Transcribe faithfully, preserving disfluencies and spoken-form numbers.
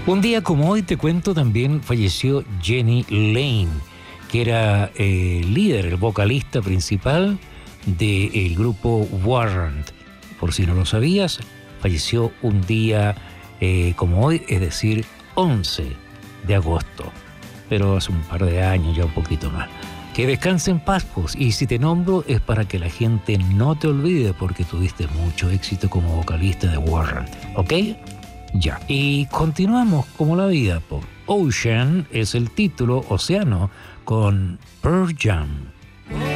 Un día como hoy, te cuento, también falleció Jenny Lane, que era eh, el líder, el vocalista principal del grupo Warrant. Por si no lo sabías, falleció un día eh, como hoy, es decir, once de agosto. Pero hace un par de años, ya un poquito más. Que descanse en paz, pues. Y si te nombro es para que la gente no te olvide, porque tuviste mucho éxito como vocalista de Warrant, ¿ok? Ya. Y continuamos como la vida, pues. Ocean es el título, Océano, con Pearl Jam.